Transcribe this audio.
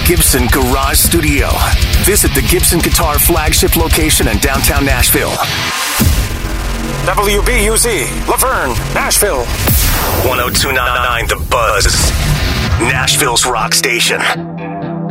Gibson Garage Studio. Visit the Gibson Guitar flagship location in downtown Nashville. WBUZ, Laverne, Nashville. 102.9 The Buzz, Nashville's rock station.